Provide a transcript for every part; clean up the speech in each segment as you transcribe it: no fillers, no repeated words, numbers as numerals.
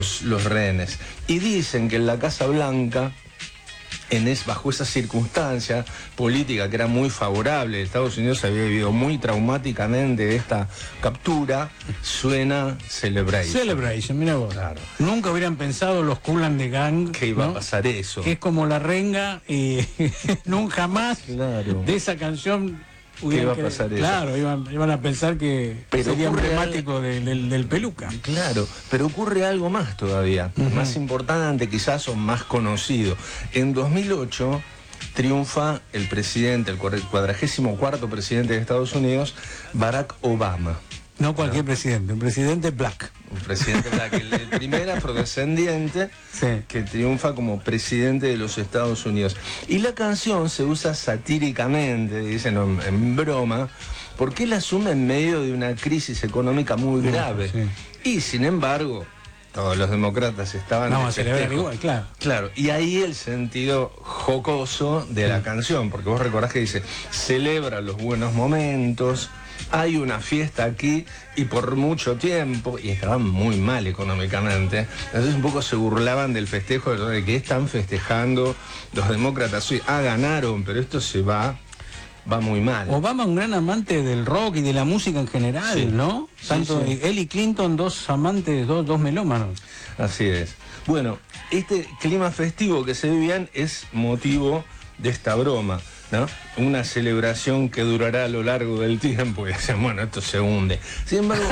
los rehenes. Y dicen que en la Casa Blanca, bajo esa circunstancia política que era muy favorable, Estados Unidos había vivido muy traumáticamente esta captura, suena Celebration. Celebration, mira vos. Claro. Nunca hubieran pensado los Kool and the Gang Que iba ¿no? a pasar eso. Que es como la renga y nunca más Claro. de esa canción que iba a pasar eso. Claro, iban a pensar que sería emblemático del Peluca. Claro, pero ocurre algo más todavía, más importante quizás o más conocido. En 2008 triunfa el presidente, el 44º presidente de Estados Unidos, Barack Obama. No cualquier presidente, un presidente black. Un presidente black, el primer afrodescendiente que triunfa como presidente de los Estados Unidos. Y la canción se usa satíricamente, dicen en broma, porque él asume en medio de una crisis económica muy grave. Y sin embargo, todos los demócratas estaban a celebrar igual, claro. Claro, y ahí el sentido jocoso de la canción, porque vos recordás que dice, celebra los buenos momentos, hay una fiesta aquí y por mucho tiempo, y estaban muy mal económicamente, entonces un poco se burlaban del festejo de que están festejando los demócratas hoy. Ganaron, pero esto se va muy mal. Obama, un gran amante del rock y de la música en general, ¿no? Tanto él y Clinton, dos amantes, dos melómanos. Así es. Bueno, este clima festivo que se vivían es motivo de esta broma, ¿no? Una celebración que durará a lo largo del tiempo y dicen, bueno, esto se hunde. Sin embargo,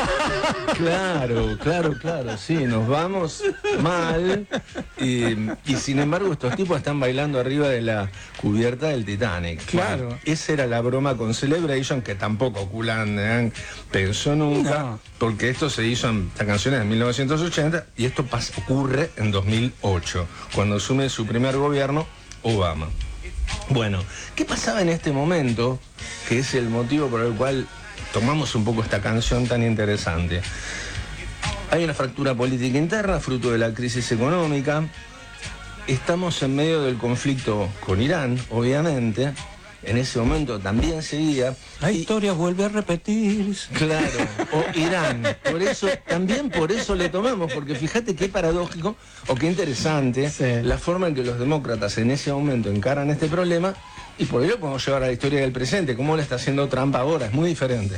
claro, sí, nos vamos mal y sin embargo estos tipos están bailando arriba de la cubierta del Titanic. Claro. Bueno, esa era la broma con Celebration, que tampoco Kool and the Gang pensó nunca, porque esto se hizo esta canción en 1980 y esto ocurre en 2008, cuando asume su primer gobierno Obama. Bueno, ¿qué pasaba en este momento? Que es el motivo por el cual tomamos un poco esta canción tan interesante. Hay una fractura política interna, fruto de la crisis económica. Estamos en medio del conflicto con Irán, obviamente. En ese momento también seguía. La historia vuelve a repetirse. Claro, o Irán. Por eso le tomamos, porque fíjate qué paradójico o qué interesante la forma en que los demócratas en ese momento encaran este problema, y por ello podemos llevar a la historia del presente. Cómo le está haciendo Trump ahora, es muy diferente.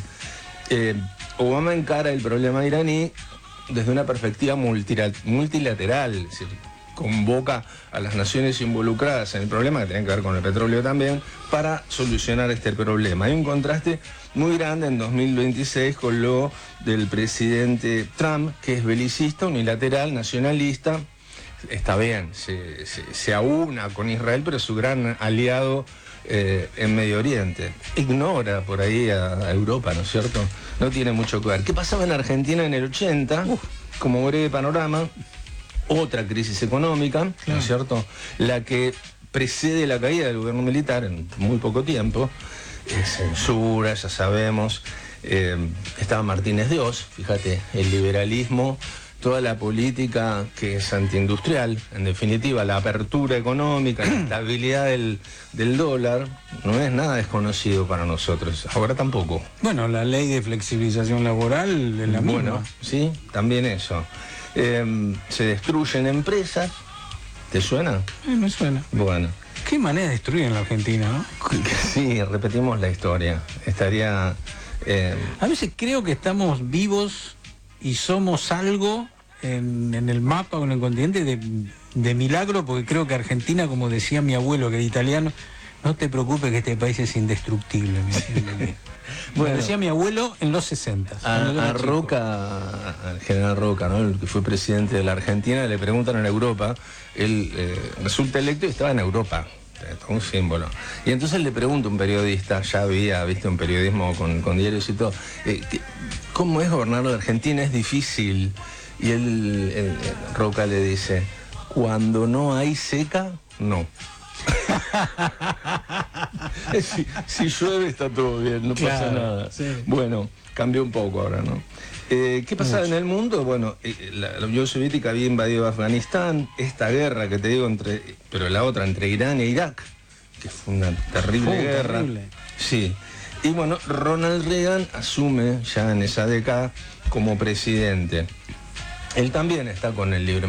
Obama encara el problema iraní desde una perspectiva multilateral, es decir, convoca a las naciones involucradas en el problema, que tiene que ver con el petróleo también, para solucionar este problema. Hay un contraste muy grande en 2026 con lo del presidente Trump, que es belicista, unilateral, nacionalista. Está bien, se aúna con Israel, pero es su gran aliado en Medio Oriente. Ignora por ahí a Europa, ¿no es cierto? No tiene mucho que ver. ¿Qué pasaba en Argentina en el 80? Como breve panorama, otra crisis económica, ¿no es cierto? La que precede la caída del gobierno militar en muy poco tiempo. Censura, ya sabemos. Estaba Martínez de Oz, fíjate, el liberalismo, toda la política que es antiindustrial, en definitiva, la apertura económica, la estabilidad del dólar, no es nada desconocido para nosotros. Ahora tampoco. Bueno, la ley de flexibilización laboral es la misma. Bueno, sí, también eso. Se destruyen empresas. ¿Te suena? Me suena. Bueno. Qué manera de destruir en la Argentina, ¿no? Sí, repetimos la historia. Estaría... A veces creo que estamos vivos y somos algo en el mapa o en el continente de milagro, porque creo que Argentina, como decía mi abuelo, que era italiano, no te preocupes que este país es indestructible. Bueno, decía mi abuelo en los 60. A Roca, al general Roca, ¿no? El que fue presidente de la Argentina, le preguntan en Europa, él resulta electo y estaba en Europa, un símbolo. Y entonces le pregunta un periodista, ya había visto un periodismo con diarios y todo, ¿cómo es gobernar la Argentina? Es difícil. Y él, Roca le dice, cuando no hay seca, no. si llueve está todo bien, no pasa nada. Sí. Bueno, cambió un poco ahora, ¿no? ¿Qué pasaba en el mundo? Bueno, la Unión Soviética había invadido Afganistán, esta guerra que te digo, pero la otra entre Irán e Irak, que fue una terrible guerra. Terrible. Sí. Y bueno, Ronald Reagan asume ya en esa década como presidente. Él también está con el libre